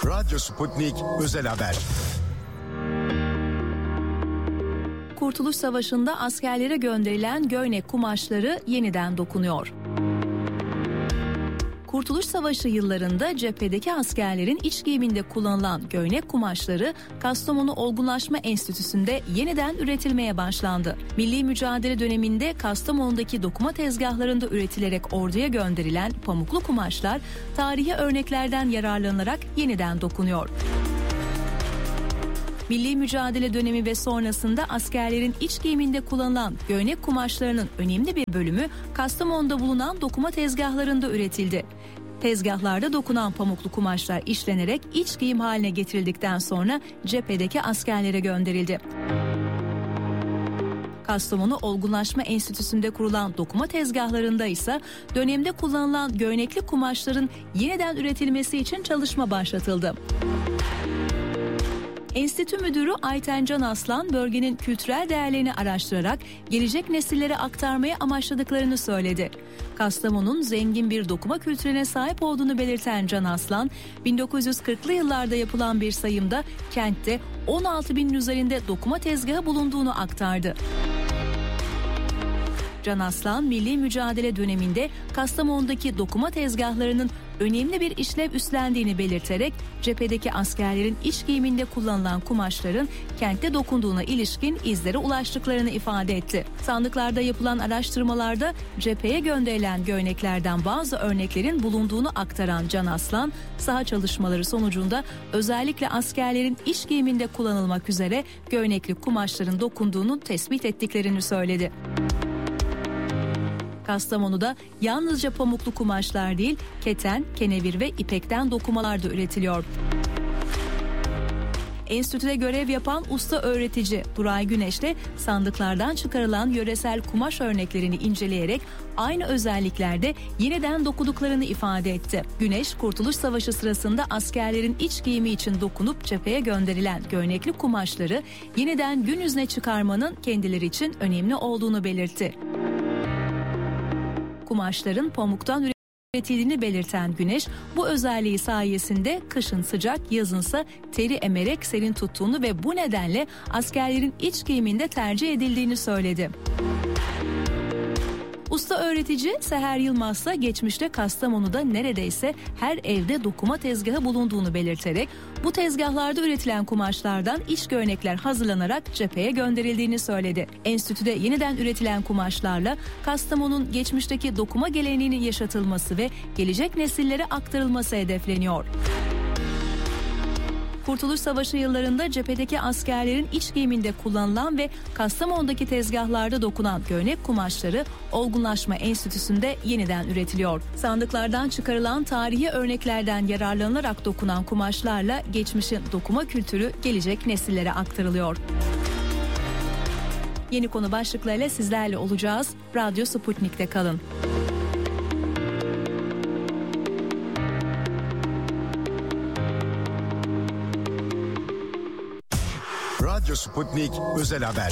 Radyo Sputnik Özel Haber. Kurtuluş Savaşı'nda askerlere gönderilen Göynek kumaşları yeniden dokunuyor. Kurtuluş Savaşı yıllarında cephedeki askerlerin iç giyiminde kullanılan Göynek kumaşları Kastamonu Olgunlaşma Enstitüsü'nde yeniden üretilmeye başlandı. Milli mücadele döneminde Kastamonu'daki dokuma tezgahlarında üretilerek orduya gönderilen pamuklu kumaşlar tarihi örneklerden yararlanarak yeniden dokunuyor. Milli mücadele dönemi ve sonrasında askerlerin iç giyiminde kullanılan Göynek kumaşlarının önemli bir bölümü Kastamonu'da bulunan dokuma tezgahlarında üretildi. Tezgahlarda dokunan pamuklu kumaşlar işlenerek iç giyim haline getirildikten sonra cephedeki askerlere gönderildi. Kastamonu Olgunlaşma Enstitüsü'nde kurulan dokuma tezgahlarında ise dönemde kullanılan göynekli kumaşların yeniden üretilmesi için çalışma başlatıldı. Enstitü Müdürü Ayten Can Aslan bölgenin kültürel değerlerini araştırarak gelecek nesillere aktarmayı amaçladıklarını söyledi. Kastamonu'nun zengin bir dokuma kültürüne sahip olduğunu belirten Can Aslan, 1940'lı yıllarda yapılan bir sayımda kentte 16 binin üzerinde dokuma tezgahı bulunduğunu aktardı. Can Aslan, milli mücadele döneminde Kastamonu'daki dokuma tezgahlarının önemli bir işlev üstlendiğini belirterek cephedeki askerlerin iç giyiminde kullanılan kumaşların kentte dokunduğuna ilişkin izlere ulaştıklarını ifade etti. Sandıklarda yapılan araştırmalarda cepheye gönderilen göyneklerden bazı örneklerin bulunduğunu aktaran Can Aslan, saha çalışmaları sonucunda özellikle askerlerin iç giyiminde kullanılmak üzere göynekli kumaşların dokunduğunu tespit ettiklerini söyledi. Kastamonu'da yalnızca pamuklu kumaşlar değil, keten, kenevir ve ipekten dokumalar da üretiliyor. Enstitüde görev yapan usta öğretici Duray Güneş de sandıklardan çıkarılan yöresel kumaş örneklerini inceleyerek aynı özelliklerde yeniden dokuduklarını ifade etti. Güneş, Kurtuluş Savaşı sırasında askerlerin iç giyimi için dokunup cepheye gönderilen göynekli kumaşları yeniden gün yüzüne çıkarmanın kendileri için önemli olduğunu belirtti. Kumaşların pamuktan üretildiğini belirten Güneş, bu özelliği sayesinde kışın sıcak, yazınsa teri emerek serin tuttuğunu ve bu nedenle askerlerin iç giyiminde tercih edildiğini söyledi. Usta öğretici Seher Yılmaz'sa geçmişte Kastamonu'da neredeyse her evde dokuma tezgahı bulunduğunu belirterek bu tezgahlarda üretilen kumaşlardan iç göynekler hazırlanarak cepheye gönderildiğini söyledi. Enstitüde yeniden üretilen kumaşlarla Kastamonu'nun geçmişteki dokuma geleneğinin yaşatılması ve gelecek nesillere aktarılması hedefleniyor. Kurtuluş Savaşı yıllarında cephedeki askerlerin iç giyiminde kullanılan ve Kastamonu'daki tezgahlarda dokunan göynek kumaşları Olgunlaşma Enstitüsü'nde yeniden üretiliyor. Sandıklardan çıkarılan tarihi örneklerden yararlanarak dokunan kumaşlarla geçmişin dokuma kültürü gelecek nesillere aktarılıyor. Yeni konu başlıklarıyla sizlerle olacağız. Radyo Sputnik'te kalın. Radyo Sputnik Özel Haber.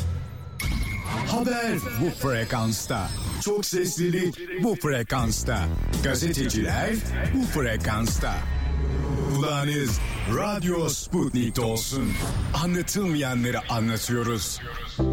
Haber bu frekansta. Çok seslilik bu frekansta. Gazeteciler bu frekansta. Kulağınız Radyo Sputnik'te olsun. Anlatılmayanları anlatıyoruz.